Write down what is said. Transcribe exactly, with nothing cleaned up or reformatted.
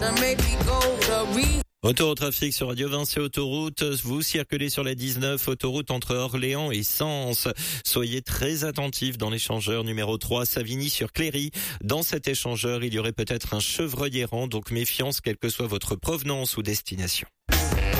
Retour au trafic sur Radio Vinci Autoroute. Vous circulez sur la dix-neuf, autoroute entre Orléans et Sens. Soyez très attentifs dans l'échangeur numéro trois, Savigny sur Cléry. Dans cet échangeur, il y aurait peut-être un chevreuil errant, donc méfiance quelle que soit votre provenance ou destination.